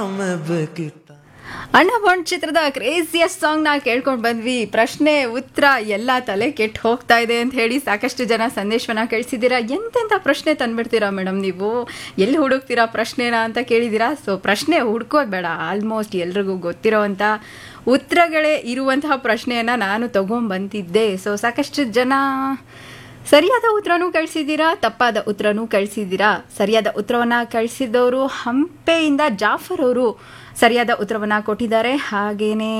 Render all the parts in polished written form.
मैं बेकिता. ಅಣ್ಣ ಬಾಂಡ್ ಚಿತ್ರದ ಕ್ರೇಜಿಯಸ್ಟ್ ಸಾಂಗ್ ನಾ ಕೇಳ್ಕೊಂಡು ಬಂದ್ವಿ. ಪ್ರಶ್ನೆ ಉತ್ತರ ಎಲ್ಲ ತಲೆ ಕೆಟ್ಟು ಹೋಗ್ತಾ ಇದೆ ಅಂತ ಹೇಳಿ ಸಾಕಷ್ಟು ಜನ ಸಂದೇಶವನ್ನ ಕಳಿಸಿದ್ದೀರಾ. ಎಂತೆಂಥ ಪ್ರಶ್ನೆ ತಂದ್ಬಿಡ್ತೀರಾ ಮೇಡಮ್ ನೀವು, ಎಲ್ಲಿ ಹುಡುಕ್ತೀರಾ ಪ್ರಶ್ನೆನ ಅಂತ ಕೇಳಿದ್ದೀರಾ. ಸೊ ಪ್ರಶ್ನೆ ಹುಡ್ಕೋದು ಬೇಡ, ಆಲ್ಮೋಸ್ಟ್ ಎಲ್ರಿಗೂ ಗೊತ್ತಿರೋವಂಥ ಉತ್ತರಗಳೇ ಇರುವಂತಹ ಪ್ರಶ್ನೆಯನ್ನು ನಾನು ತೊಗೊಂಬಂದಿದ್ದೆ. ಸೊ ಸಾಕಷ್ಟು ಜನ ಸರಿಯಾದ ಉತ್ತರನೂ ಕಳಿಸಿದ್ದೀರಾ, ತಪ್ಪಾದ ಉತ್ತರನೂ ಕಳಿಸಿದ್ದೀರಾ. ಸರಿಯಾದ ಉತ್ತರವನ್ನು ಕಳಿಸಿದವರು ಹಂಪೆಯಿಂದ ಜಾಫರ್ ಅವರು ಸರಿಯಾದ ಉತ್ತರವನ್ನು ಕೊಟ್ಟಿದ್ದಾರೆ. ಹಾಗೇನೇ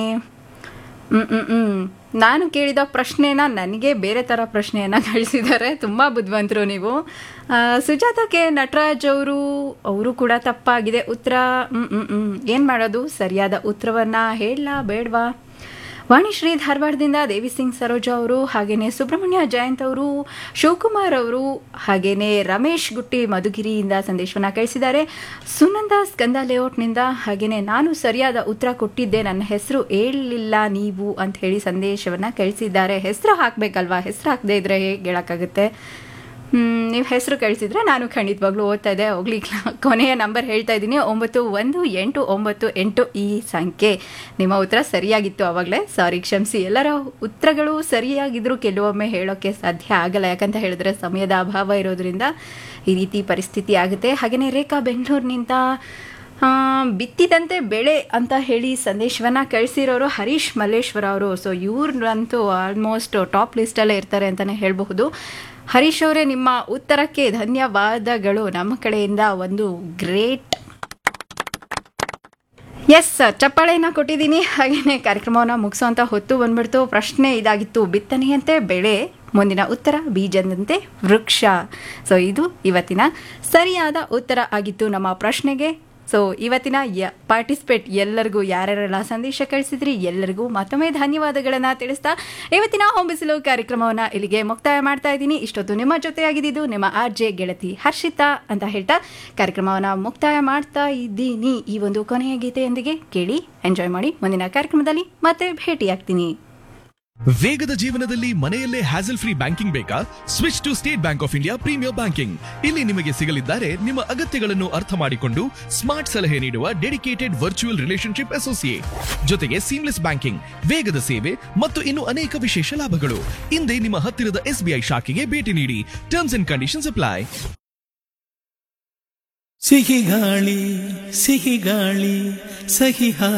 ನಾನು ಕೇಳಿದ ಪ್ರಶ್ನೆನ ನನಗೆ ಬೇರೆ ಥರ ಪ್ರಶ್ನೆಯನ್ನು ಕಳಿಸಿದ್ದಾರೆ. ತುಂಬ ಬುದ್ಧಿವಂತರು ನೀವು. ಸುಜಾತ ಕೆ ನಟರಾಜ್ ಅವರು ಕೂಡ ತಪ್ಪಾಗಿದೆ ಉತ್ತರ. ಏನು ಮಾಡೋದು, ಸರಿಯಾದ ಉತ್ತರವನ್ನು ಹೇಳಲಾ ಬೇಡವಾ? ವಾಣಿಶ್ರೀ ಧಾರವಾಡದಿಂದ, ದೇವಿ ಸಿಂಗ್ ಸರೋಜಾ ಅವರು, ಹಾಗೆಯೇ ಸುಬ್ರಹ್ಮಣ್ಯ ಜಯಂತ್ ಅವರು, ಶಿವಕುಮಾರ್ ಅವರು, ಹಾಗೆಯೇ ರಮೇಶ್ ಗುಟ್ಟಿ ಮಧುಗಿರಿಯಿಂದ ಸಂದೇಶವನ್ನು ಕಳಿಸಿದ್ದಾರೆ. ಸುನಂದ ಸ್ಕಂದ ಲೇಔಟ್ನಿಂದ, ಹಾಗೆಯೇ ನಾನು ಸರಿಯಾದ ಉತ್ತರ ಕೊಟ್ಟಿದ್ದೆ, ನನ್ನ ಹೆಸರು ಹೇಳಲಿಲ್ಲ ನೀವು ಅಂತ ಹೇಳಿ ಸಂದೇಶವನ್ನು ಕಳಿಸಿದ್ದಾರೆ. ಹೆಸರು ಹಾಕಬೇಕಲ್ವಾ, ಹೆಸರು ಹಾಕದೇ ಇದ್ರೆ ಹೇಗೆ ಹೇಳೋಕ್ಕಾಗುತ್ತೆ? ನೀವು ಹೆಸರು ಕಳಿಸಿದ್ರೆ ನಾನು ಖಂಡಿತವಾಗ್ಲೂ ಓದ್ತಾ ಇದ್ದೆ. ಹೋಗ್ಲಿ, ಕೊನೆಯ ನಂಬರ್ ಹೇಳ್ತಾ ಇದ್ದೀನಿ, 918998 ಈ ಸಂಖ್ಯೆ. ನಿಮ್ಮ ಉತ್ತರ ಸರಿಯಾಗಿತ್ತು ಆವಾಗಲೇ, ಸಾರಿ ಕ್ಷಮಿಸಿ. ಎಲ್ಲರ ಉತ್ತರಗಳು ಸರಿಯಾಗಿದ್ದರೂ ಕೆಲವೊಮ್ಮೆ ಹೇಳೋಕ್ಕೆ ಸಾಧ್ಯ ಆಗಲ್ಲ, ಯಾಕಂತ ಹೇಳಿದ್ರೆ ಸಮಯದ ಅಭಾವ ಇರೋದ್ರಿಂದ ಈ ರೀತಿ ಪರಿಸ್ಥಿತಿ ಆಗುತ್ತೆ. ಹಾಗೆಯೇ ರೇಖಾ ಬೆಂಗಳೂರಿನಿಂದ ಬಿತ್ತಿದಂತೆ ಬೆಳೆ ಅಂತ ಹೇಳಿ ಸಂದೇಶವನ್ನು ಕಳಿಸಿರೋರು ಹರೀಶ್ ಮಲ್ಲೇಶ್ವರ ಅವರು. ಸೊ ಇವ್ರಂತೂ ಆಲ್ಮೋಸ್ಟ್ ಟಾಪ್ ಲಿಸ್ಟಲ್ಲೇ ಇರ್ತಾರೆ ಅಂತಲೇ ಹೇಳಬಹುದು. ಹರೀಶ್ ಅವರೇ, ನಿಮ್ಮ ಉತ್ತರಕ್ಕೆ ಧನ್ಯವಾದಗಳು. ನಮ್ಮ ಕಡೆಯಿಂದ ಒಂದು ಗ್ರೇಟ್ ಚಪ್ಪಾಳೆಯನ್ನು ಕೊಟ್ಟಿದ್ದೀನಿ. ಹಾಗೆಯೇ ಕಾರ್ಯಕ್ರಮವನ್ನು ಮುಗಿಸೋಂಥ ಹೊತ್ತು ಬಂದ್ಬಿಡ್ತು. ಪ್ರಶ್ನೆ ಇದಾಗಿತ್ತು, ಬಿತ್ತನೆಯಂತೆ ಬೆಳೆ, ಮುಂದಿನ ಉತ್ತರ ಬೀಜದಂತೆ ವೃಕ್ಷ. ಸೊ ಇದು ಇವತ್ತಿನ ಸರಿಯಾದ ಉತ್ತರ ಆಗಿತ್ತು ನಮ್ಮ ಪ್ರಶ್ನೆಗೆ. ಸೊ ಇವತ್ತಿನ ಪಾರ್ಟಿಸಿಪೇಟ್ ಎಲ್ಲರಿಗೂ, ಯಾರ್ಯಾರೆಲ್ಲ ಸಂದೇಶ ಕಳಿಸಿದ್ರಿ ಎಲ್ಲರಿಗೂ ಮತ್ತೊಮ್ಮೆ ಧನ್ಯವಾದಗಳನ್ನು ತಿಳಿಸ್ತಾ ಇವತ್ತಿನ ಹೊಂಬಿಸಿಲು ಕಾರ್ಯಕ್ರಮವನ್ನು ಇಲ್ಲಿಗೆ ಮುಕ್ತಾಯ ಮಾಡ್ತಾ ಇದ್ದೀನಿ. ಇಷ್ಟೊತ್ತು ನಿಮ್ಮ ಜೊತೆಯಾಗಿದ್ದು ನಿಮ್ಮ RJ ಗೆಳತಿ ಹರ್ಷಿತಾ ಅಂತ ಹೇಳ್ತಾ ಕಾರ್ಯಕ್ರಮವನ್ನು ಮುಕ್ತಾಯ ಮಾಡ್ತಾ ಇದ್ದೀನಿ. ಈ ಒಂದು ಕೊನೆಯ ಗೀತೆಯೊಂದಿಗೆ ಕೇಳಿ ಎಂಜಾಯ್ ಮಾಡಿ. ಮುಂದಿನ ಕಾರ್ಯಕ್ರಮದಲ್ಲಿ ಮತ್ತೆ ಭೇಟಿಯಾಗ್ತೀನಿ. ವೇಗದ ಜೀವನದಲ್ಲಿ ಮನೆಯಲ್ಲೇ ಹ್ಯಾಸಲ್ ಫ್ರೀ ಬ್ಯಾಂಕಿಂಗ್ ಬೇಕಾ? Switch to state bank of India premier banking. ಇಲ್ಲಿ ನಿಮಗೆ ಸಿಗಲಿದ್ದಾರೆ ನಿಮ್ಮ ಅಗತ್ಯಗಳನ್ನು ಅರ್ಥ ಮಾಡಿಕೊಂಡು ಸ್ಮಾರ್ಟ್ ಸಲಹೆ ನೀಡುವ ಡೆಡಿಕೇಟೆಡ್ ವರ್ಚುವಲ್ ರಿಲೇಶನ್ಶಿಪ್ ಅಸೋಸಿಯೇಟ್, ಜೊತೆಗೆ ಸೀಮ್ಲೆಸ್ ಬ್ಯಾಂಕಿಂಗ್, ವೇಗದ ಸೇವೆ ಮತ್ತು ಇನ್ನು ಅನೇಕ ವಿಶೇಷ ಲಾಭಗಳು. ಇಂದೇ ನಿಮ್ಮ ಹತ್ತಿರದ SBI ಶಾಖೆಗೆ ಭೇಟಿ ನೀಡಿ. Terms and conditions apply. ಸಿಹಿ ಗಾಳಿ ಸಿಹಿ ಗಾಳಿ ಸಹಿ